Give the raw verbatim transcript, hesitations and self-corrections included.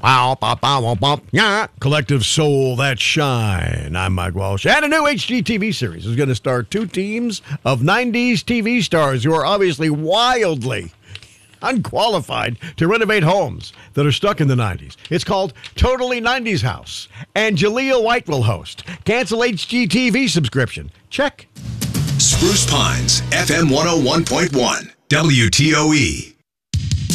Wow, bop, bop, bop, yeah. Collective Soul That Shine. I'm Mike Walsh. And a new H G T V series is going to star two teams of nineties T V stars who are obviously wildly unqualified to renovate homes that are stuck in the nineties. It's called Totally nineties House. And Jaleel White will host. Cancel H G T V subscription. Check. Spruce Pines, F M one oh one point one, W T O E.